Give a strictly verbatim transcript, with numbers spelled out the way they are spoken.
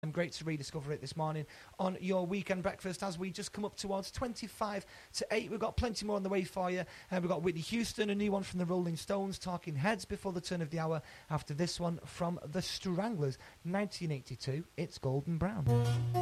Great to rediscover it this morning on your weekend breakfast as we just come up towards twenty-five to eight. We've got plenty more on the way for you. Uh, we've got Whitney Houston, a new one from the Rolling Stones, Talking Heads before the turn of the hour. After this one from the Stranglers, nineteen eighty-two, It's Golden Brown.